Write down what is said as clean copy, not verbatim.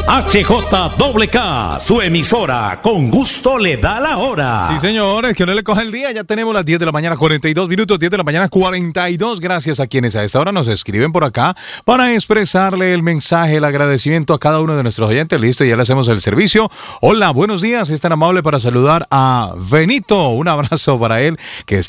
HJKK, su emisora, con gusto le da la hora. Sí, señores, que no le coja el día. Ya tenemos las 10 de la mañana, 42 minutos, 10 de la mañana, 42. Gracias a quienes a esta hora nos escriben por acá para expresarle el mensaje, el agradecimiento a cada uno de nuestros oyentes. Listo, ya le hacemos el servicio. Hola, buenos días. Es tan amable para saludar a Benito. Un abrazo para él, que